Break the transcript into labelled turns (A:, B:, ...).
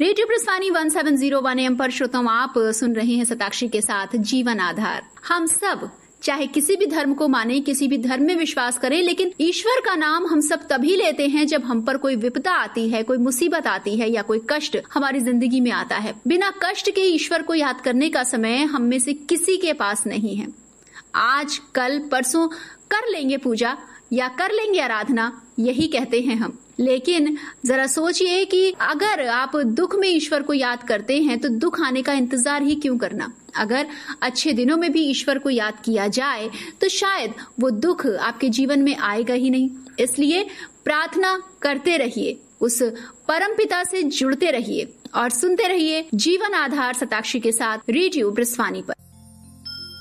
A: Radio प्रस्थानी 1701 AM पर श्रोताओं आप सुन रहे हैं शताक्षी के साथ जीवन आधार। हम सब चाहे किसी भी धर्म को माने, किसी भी धर्म में विश्वास करें, लेकिन ईश्वर का नाम हम सब तभी लेते हैं जब हम पर कोई विपदा आती है, कोई मुसीबत आती है या कोई कष्ट हमारी जिंदगी में आता है। बिना कष्ट के ईश्वर को याद करने का समय हम में से किसी के पास नहीं है। आज कल परसों कर लेंगे पूजा या कर लेंगे आराधना, यही कहते हैं हम। लेकिन जरा सोचिए कि अगर आप दुख में ईश्वर को याद करते हैं तो दुख आने का इंतजार ही क्यों करना। अगर अच्छे दिनों में भी ईश्वर को याद किया जाए तो शायद वो दुख आपके जीवन में आएगा ही नहीं। इसलिए प्रार्थना करते रहिए, उस परम पिता से जुड़ते रहिए और सुनते रहिए जीवन आधार शताक्षी के साथ रेडियो प्रस्थानी पर।